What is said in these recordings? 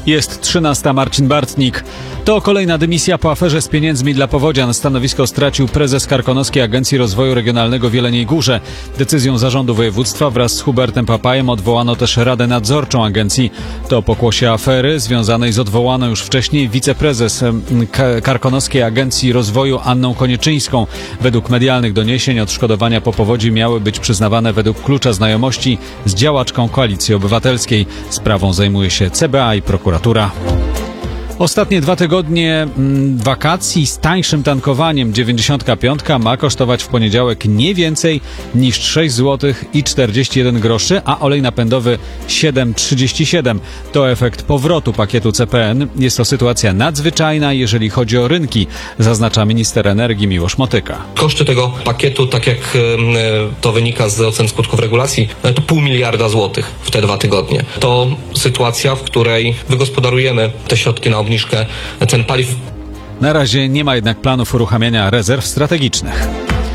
Jest 13. Marcin Bartnik. To kolejna dymisja po aferze z pieniędzmi dla powodzian. Stanowisko stracił prezes Karkonoskiej Agencji Rozwoju Regionalnego w Jeleniej Górze. Decyzją zarządu województwa wraz z Hubertem Papajem odwołano też Radę Nadzorczą agencji. To pokłosie afery związanej z odwołaną już wcześniej wiceprezes Karkonoskiej Agencji Rozwoju Anną Konieczyńską. Według medialnych doniesień odszkodowania po powodzi miały być przyznawane według klucza znajomości z działaczką Koalicji Obywatelskiej. Sprawą zajmuje się CBA i prokuratura. Ostatnie 2 tygodnie wakacji z tańszym tankowaniem 95 ma kosztować w poniedziałek nie więcej niż 6 zł i 41 groszy, a olej napędowy 7,37. To efekt powrotu pakietu CPN. Jest to sytuacja nadzwyczajna, jeżeli chodzi o rynki, zaznacza minister energii Miłosz Motyka. Koszty tego pakietu, tak jak to wynika z ocen skutków regulacji, to 0,5 miliarda złotych w te 2 tygodnie. To sytuacja, w której wygospodarujemy te środki na obniżkę cen paliw. Na razie nie ma jednak planów uruchamiania rezerw strategicznych.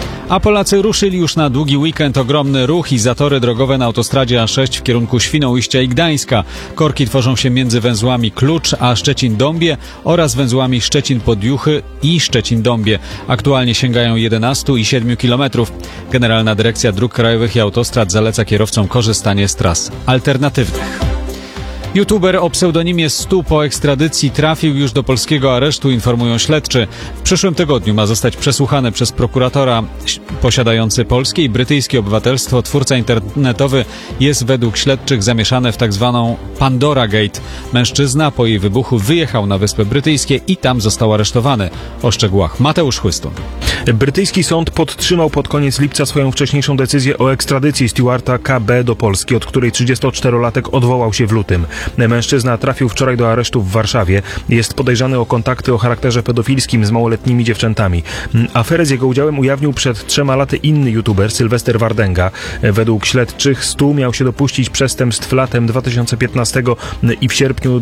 A Polacy ruszyli już na długi weekend. Ogromny ruch i zatory drogowe na autostradzie A6 w kierunku Świnoujścia i Gdańska. Korki tworzą się między węzłami Klucz a Szczecin-Dąbie oraz węzłami Szczecin-Podjuchy i Szczecin-Dąbie. Aktualnie sięgają 11 i 7 kilometrów. Generalna Dyrekcja Dróg Krajowych i Autostrad zaleca kierowcom korzystanie z tras alternatywnych. YouTuber o pseudonimie Stu po ekstradycji trafił już do polskiego aresztu, informują śledczy. W przyszłym tygodniu ma zostać przesłuchany przez prokuratora. Posiadający polskie i brytyjskie obywatelstwo twórca internetowy jest według śledczych zamieszany w tzw. Pandora Gate. Mężczyzna po jej wybuchu wyjechał na Wyspy Brytyjskie i tam został aresztowany. O szczegółach Mateusz Chłystun. Brytyjski sąd podtrzymał pod koniec lipca swoją wcześniejszą decyzję o ekstradycji Stuarta K.B. do Polski, od której 34-latek odwołał się w lutym. Mężczyzna trafił wczoraj do aresztu w Warszawie. Jest podejrzany o kontakty o charakterze pedofilskim z małoletnimi dziewczętami. Aferę z jego udziałem ujawnił przed 3 laty inny youtuber, Sylwester Wardęga. Według śledczych Stu miał się dopuścić przestępstw latem 2015 i w sierpniu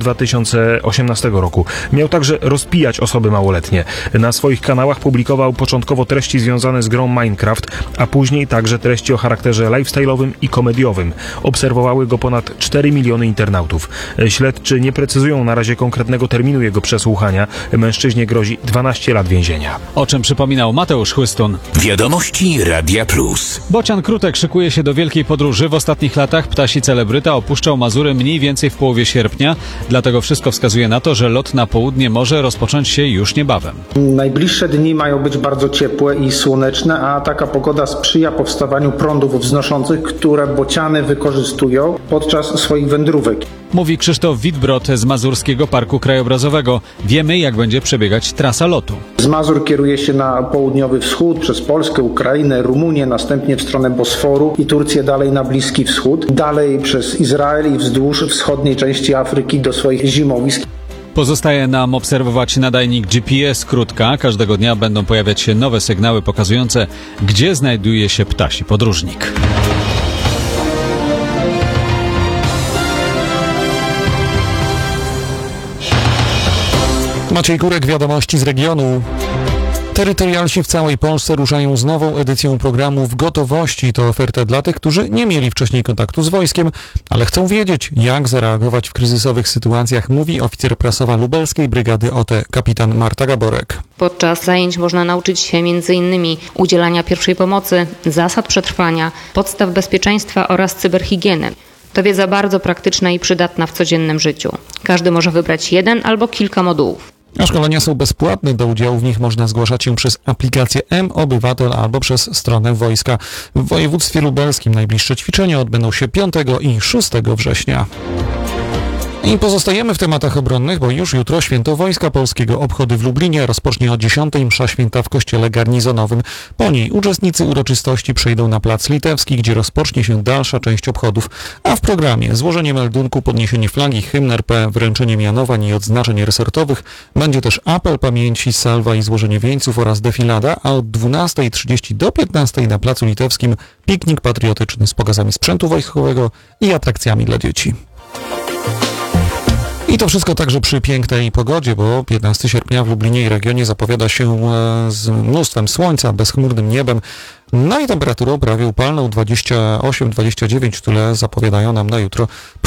2018 roku. Miał także rozpijać osoby małoletnie. Na swoich kanałach publikował początkowo treści związane z grą Minecraft, a później także treści o charakterze lifestyle'owym i komediowym. Obserwowały go ponad 4 miliony internautów. Śledczy nie precyzują na razie konkretnego terminu jego przesłuchania. Mężczyźnie grozi 12 lat więzienia. O czym przypominał Mateusz Chłystun. Wiadomości Radia Plus. Bocian Krutek szykuje się do wielkiej podróży. W ostatnich latach ptasi celebryta opuszczał Mazury mniej więcej w połowie sierpnia. Dlatego wszystko wskazuje na to, że lot na południe może rozpocząć się już niebawem. Najbliższe dni mają być bardzo ciepłe i słoneczne, a taka pogoda sprzyja powstawaniu prądów wznoszących, które bociany wykorzystują podczas swoich wędrówek. Mówi Krzysztof Witbrod z Mazurskiego Parku Krajobrazowego. Wiemy, jak będzie przebiegać trasa lotu. Z Mazur kieruje się na południowy wschód, przez Polskę, Ukrainę, Rumunię, następnie w stronę Bosforu i Turcję dalej na Bliski Wschód, dalej przez Izrael i wzdłuż wschodniej części Afryki do swoich zimowisk. Pozostaje nam obserwować nadajnik GPS Krutka. Każdego dnia będą pojawiać się nowe sygnały pokazujące, gdzie znajduje się ptasi podróżnik. Maciej Kurek, wiadomości z regionu. Terytorialsi w całej Polsce ruszają z nową edycją programu W Gotowości. To oferta dla tych, którzy nie mieli wcześniej kontaktu z wojskiem, ale chcą wiedzieć, jak zareagować w kryzysowych sytuacjach, mówi oficer prasowa Lubelskiej Brygady OT kapitan Marta Gaborek. Podczas zajęć można nauczyć się m.in. udzielania pierwszej pomocy, zasad przetrwania, podstaw bezpieczeństwa oraz cyberhigieny. To wiedza bardzo praktyczna i przydatna w codziennym życiu. Każdy może wybrać jeden albo kilka modułów. A szkolenia są bezpłatne. Do udziału w nich można zgłaszać się przez aplikację M-Obywatel albo przez stronę wojska. W województwie lubelskim najbliższe ćwiczenia odbędą się 5 i 6 września. I pozostajemy w tematach obronnych, bo już jutro Święto Wojska Polskiego. Obchody w Lublinie rozpocznie o 10 msza święta w kościele garnizonowym. Po niej uczestnicy uroczystości przejdą na Plac Litewski, gdzie rozpocznie się dalsza część obchodów. A w programie złożenie meldunku, podniesienie flagi, hymn RP, wręczenie mianowań i odznaczeń resortowych. Będzie też apel pamięci, salwa i złożenie wieńców oraz defilada, a od 12:30 do 15:00 na Placu Litewskim piknik patriotyczny z pokazami sprzętu wojskowego i atrakcjami dla dzieci. I to wszystko także przy pięknej pogodzie, bo 15 sierpnia w Lublinie i regionie zapowiada się z mnóstwem słońca, bezchmurnym niebem, no i temperaturą prawie upalną 28-29, tyle zapowiadają nam na jutro